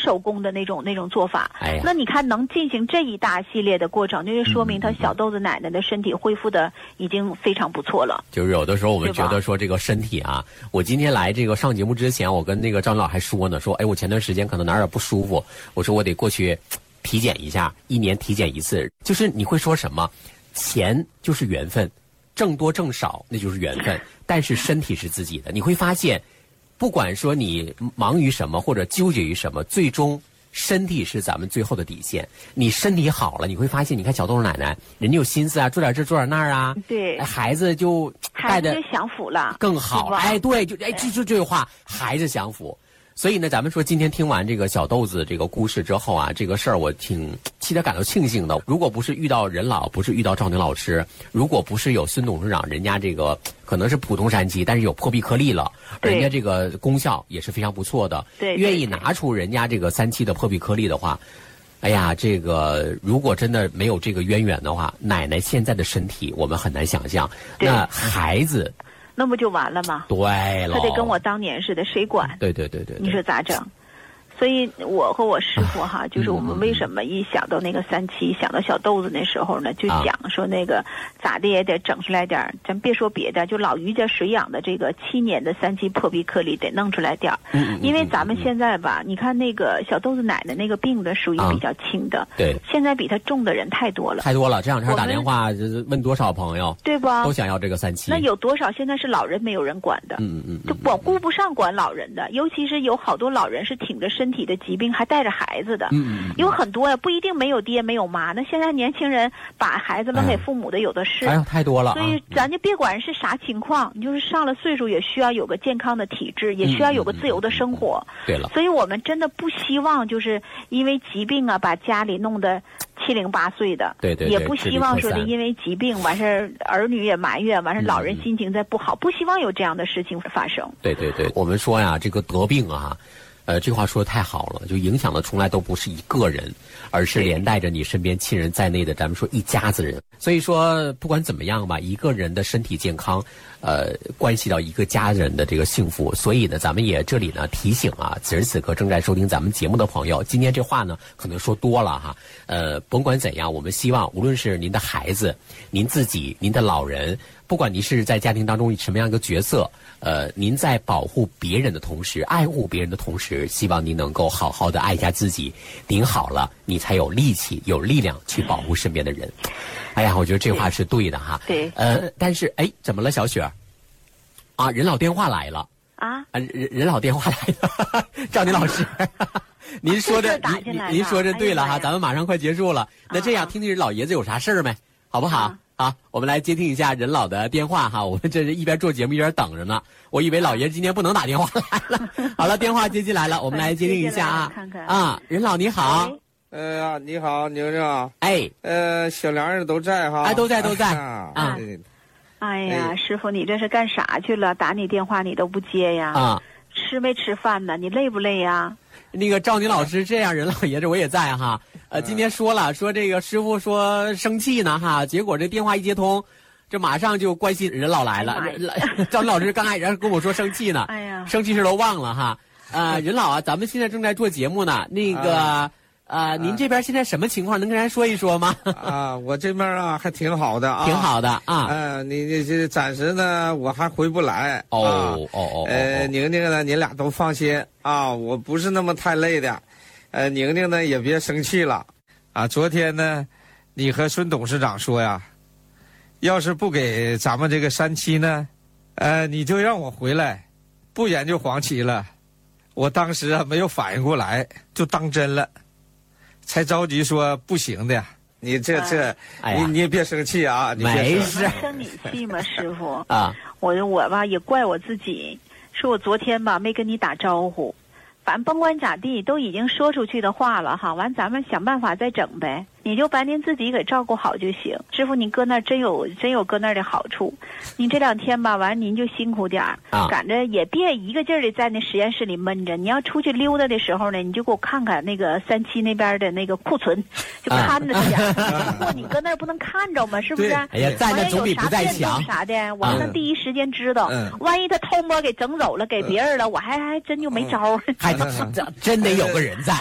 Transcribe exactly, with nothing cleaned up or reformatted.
手工的那种那种做法。 哎呀， 那你看能进行这一大系列的过程，就是说明他小豆子奶奶的身体恢复的已经非常不错了。 就是有的时候我们觉得说这个身体啊，我今天来这个上节目之前，我跟那个张老还说呢，说哎，我前段时间可能哪儿有点不舒服，我说我得过去体检一下，一年体检一次。就是你会说什么？钱就是缘分，挣多挣少那就是缘分，但是身体是自己的。你会发现，不管说你忙于什么或者纠结于什么，最终身体是咱们最后的底线。你身体好了，你会发现，你看小豆奶奶，人家有心思啊，做点这做点那儿啊， 对， 孩子就孩子就享福了， 更好。哎，对，就哎，记住这句话，孩子享福。所以呢，咱们说今天听完这个小豆子这个故事之后啊，这个事儿我挺替他感到庆幸的。如果不是遇到任老，不是遇到赵宁老师，如果不是有孙董事长，人家这个可能是普通山鸡，但是有破壁颗粒了，人家这个功效也是非常不错的。 对， 愿意拿出人家这个三期的破壁颗粒的话，哎呀，这个如果真的没有这个渊源的话，奶奶现在的身体我们很难想象。那孩子。 那不就完了吗？ 对了， 他得跟我当年似的，谁管？ 对对对 对, 对， 你说咋整？所以我和我师傅哈、啊，就是我们为什么一想到那个三七，想到小豆子那时候呢，就讲说那个咋的也得整出来点，咱别说别的，就老于家水养的这个七年的三七破壁颗粒得弄出来点，因为咱们现在吧，你看那个小豆子奶奶那个病的属于比较轻的， 对， 现在比他重的人太多了， 太多了。这两天打电话问多少朋友， 对吧？ 都想要这个三七。 那有多少现在是老人没有人管的？ 嗯嗯， 就管顾不上管老人的，尤其是有好多老人是挺着身体的疾病还带着孩子的， 嗯嗯， 有很多呀，不一定没有爹没有妈。那现在年轻人把孩子扔给父母的有的是， 哎呀，太多了、啊。 所以咱就别管是啥情况，你就是上了岁数也需要有个健康的体质，也需要有个自由的生活。 嗯嗯嗯、对了， 所以我们真的不希望就是因为疾病啊把家里弄得七零八碎的， 对对对， 也不希望说的因为疾病完事儿儿女也埋怨，完事儿老人心情再不好，嗯、不希望有这样的事情发生。 对对对，我们说呀，这个得病啊。呃，这话说的太好了，就影响的从来都不是一个人，而是连带着你身边亲人在内的，咱们说一家子人。所以说，不管怎么样吧，一个人的身体健康，呃，关系到一个家人的这个幸福。所以呢，咱们也这里呢提醒啊，此时此刻正在收听咱们节目的朋友，今天这话呢可能说多了哈。呃，甭管怎样，我们希望无论是您的孩子、您自己、您的老人，不管您是在家庭当中以什么样一个角色，呃，您在保护别人的同时，爱护别人的同时，希望您能够好好的爱一下自己。您好了，你才有力气、有力量去保护身边的人。哎呀，我觉得这话是对的哈。 对。 呃，但是哎，怎么了，小雪？啊，任老电话来了。 啊？ 啊，任任老电话来了，赵宁老师。您说的，您您说这对了哈，咱们马上快结束了。那这样，听听任老爷子有啥事儿没？好不好？好，我们来接听一下任老的电话哈。我们这是一边做节目一边等着呢。我以为老爷今天不能打电话来了。好了，电话接进来了，我们来接听一下啊。 看看啊，任老你好。 呃呀，你好，宁宁。 哎， 呃，小梁人都在哈。 哎，都在都在啊。 啊哎呀，哎、师傅，你这是干啥去了？打你电话你都不接呀？ 啊， 吃没吃饭呢？你累不累呀？ 那个赵宁老师，这样任老爷子我也在哈。呃，今天说了说这个师傅说生气呢哈，结果这电话一接通，这马上就关心任老来了。哎、赵宁老师刚开始跟我说生气呢， 哎呀， 生气事都忘了哈。呃，任老啊，咱们现在正在做节目呢，那个。啊呃，您这边现在什么情况？能跟咱说一说吗？ 啊，我这边啊还挺好的啊， 挺好的啊。 呃，你你这暂时呢，我还回不来。 哦、 啊、 哦哦。 呃，宁宁呢，你俩都放心啊，我不是那么太累的。呃，宁宁呢也别生气了啊。昨天呢，你和孙董事长说呀，要是不给咱们这个三期呢，呃，你就让我回来，不研究黄芪了。我当时啊没有反应过来，就当真了。才着急说不行的，你这这， 哎、 你你也别生气啊，你没事， 生你气吗，师傅？ 啊， 我我吧也怪我自己，是我昨天吧没跟你打招呼，反正甭管咋地，都已经说出去的话了哈，完咱们想办法再整呗。你就把您自己给照顾好就行。师傅，您搁那儿真有真有搁那儿的好处。您这两天吧，完您就辛苦点儿， 啊、 赶着也别一个劲儿的在那实验室里闷着。你要出去溜达的时候呢，你就给我看看那个三期那边的那个库存，就看着点儿。 啊、 不过你搁那儿不能看着嘛，是不是？ 哎呀，在那总比不在强。 啥的，我能第一时间知道。 嗯、 万一他偷摸给整走了，给别人了，我还还真就没招儿。 还真得有个人在。